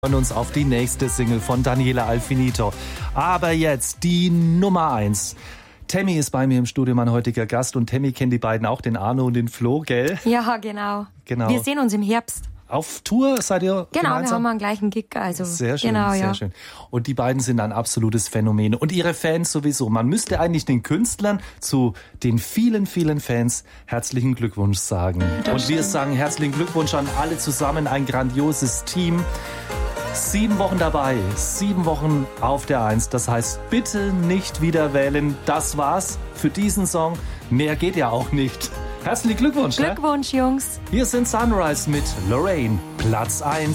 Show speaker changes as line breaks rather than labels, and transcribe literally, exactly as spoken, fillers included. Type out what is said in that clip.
Wir freuen uns auf die nächste Single von Daniela Alfinito. Aber jetzt die Nummer eins. Tammy ist bei mir im Studio, mein heutiger Gast. Und Tammy kennt die beiden auch, den Arno und den Flo, gell?
Ja, genau.
Genau.
Wir sehen uns im Herbst.
Auf Tour seid ihr
Genau,
gemeinsam?
wir haben einen gleichen Gig. Also,
sehr schön,
genau,
sehr
ja.
schön. Und die beiden sind ein absolutes Phänomen. Und ihre Fans sowieso. Man müsste eigentlich den Künstlern zu den vielen, vielen Fans herzlichen Glückwunsch sagen.
Das
und wir
stimmt.
sagen herzlichen Glückwunsch an alle zusammen. Ein grandioses Team. Sieben Wochen dabei, sieben Wochen auf der Eins. Das heißt, bitte nicht wieder wählen. Das war's für diesen Song. Mehr geht ja auch nicht. Herzlichen Glückwunsch.
Glückwunsch,
Ne?
Jungs.
Hier sind Sunrise mit Lorraine, Platz eins.